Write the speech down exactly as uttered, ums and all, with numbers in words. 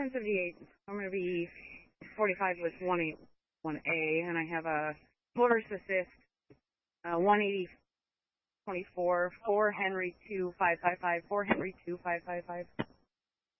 seventy-eight. I'm going to be forty-five with one eighty-one A, and I have a motorist assist, uh, one eighty twenty-four, four Henry two five five five, four Henry two five five five.